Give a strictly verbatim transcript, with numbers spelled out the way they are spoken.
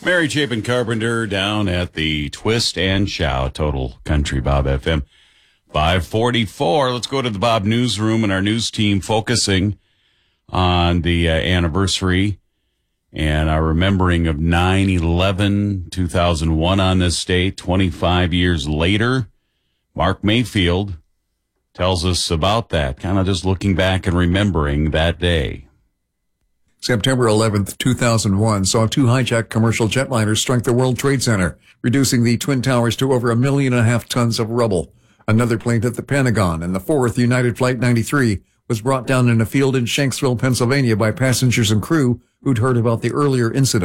Mary Chapin Carpenter down at the Twist and Shout, Total Country Bob F M. five forty-four. Let's go to the Bob Newsroom and our news team focusing on the uh, anniversary and our remembering of nine eleven two thousand one on this date, twenty-five years later. Mark Mayfield tells us about that, kind of just looking back and remembering that day. September eleventh, two thousand one saw two hijacked commercial jetliners strike the World Trade Center, reducing the Twin Towers to over a million and a half tons of rubble. Another plane hit the Pentagon, and the fourth, United Flight ninety-three, was brought down in a field in Shanksville, Pennsylvania by passengers and crew who'd heard about the earlier incident.